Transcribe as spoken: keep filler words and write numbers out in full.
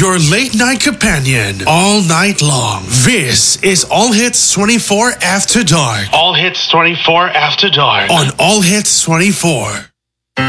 your late night companion, all night long. This is All Hits twenty-four After Dark. All Hits twenty-four After Dark. On All Hits twenty-four.